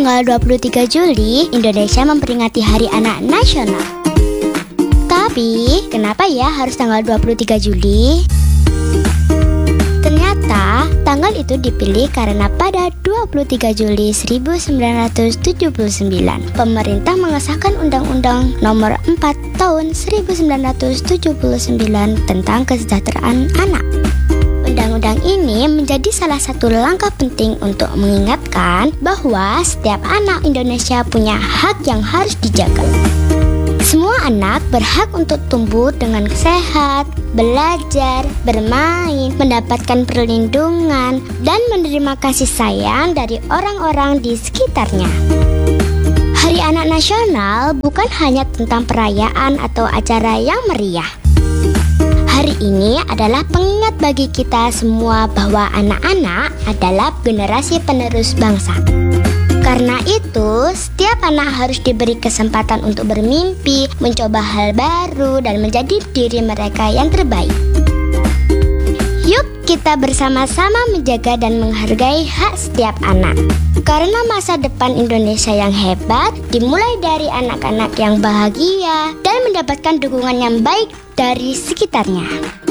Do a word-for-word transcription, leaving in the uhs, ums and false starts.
tanggal dua puluh tiga Juli, Indonesia memperingati Hari Anak Nasional. Tapi, kenapa ya harus tanggal dua puluh tiga Juli? Ternyata, tanggal itu dipilih karena pada dua puluh tiga Juli seribu sembilan ratus tujuh puluh sembilan, pemerintah mengesahkan Undang-Undang Nomor empat Tahun seribu sembilan ratus tujuh puluh sembilan tentang kesejahteraan anak. Undang-undang ini menjadi salah satu langkah penting untuk mengingatkan bahwa setiap anak Indonesia punya hak yang harus dijaga. Semua anak berhak untuk tumbuh dengan sehat, belajar, bermain, mendapatkan perlindungan, dan menerima kasih sayang dari orang-orang di sekitarnya. Hari Anak Nasional bukan hanya tentang perayaan atau acara yang meriah. Hari ini adalah pengingat bagi kita semua bahwa anak-anak adalah generasi penerus bangsa. Karena itu, setiap anak harus diberi kesempatan untuk bermimpi, mencoba hal baru, dan menjadi diri mereka yang terbaik. Yuk kita bersama-sama menjaga dan menghargai hak setiap anak. Karena masa depan Indonesia yang hebat dimulai dari anak-anak yang bahagia dan mendapatkan dukungan yang baik dari sekitarnya.